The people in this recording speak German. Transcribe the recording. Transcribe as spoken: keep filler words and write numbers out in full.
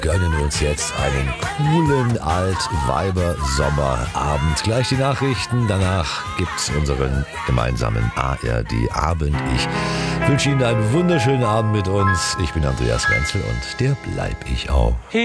gönnen uns jetzt einen coolen Alt-Weiber-Sommerabend. Gleich die Nachrichten, danach gibt's unseren gemeinsamen A R D-Abend. Ich wünsche Ihnen einen wunderschönen Abend mit uns. Ich bin Andreas Menzel und der bleib ich auch.